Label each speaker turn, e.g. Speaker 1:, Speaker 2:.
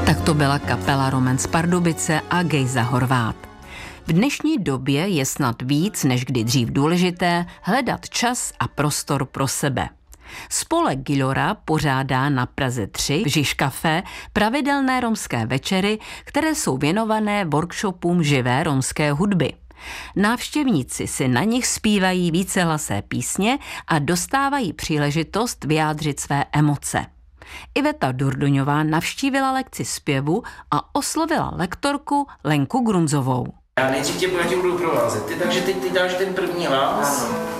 Speaker 1: Tak to byla kapela Romen z Pardubice a Gejza Horvát. V dnešní době je snad víc než kdy dřív důležité hledat čas a prostor pro sebe. Spolek Gilora pořádá na Praze 3 v Žižkafé pravidelné romské večery, které jsou věnované workshopům živé romské hudby. Návštěvníci si na nich zpívají vícehlasé písně a dostávají příležitost vyjádřit své emoce. Iveta Durduňová navštívila lekci zpěvu a oslovila lektorku Lenku Grunzovou.
Speaker 2: Já nejdřív tě budu provázet, takže teď ty dáš ten první hlas.